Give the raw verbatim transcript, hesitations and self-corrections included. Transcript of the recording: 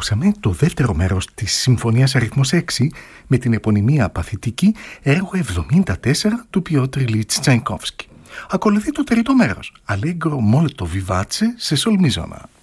ακούσαμε το δεύτερο μέρος της Συμφωνίας αριθμός έξι με την επωνυμία παθητική, έργο εβδομήντα τέσσερα του Πιότρ Ιλίτς Τσαϊκόφσκι. Ακολουθεί το τρίτο μέρος, Allegro molto vivace σε σολ μίζωνα.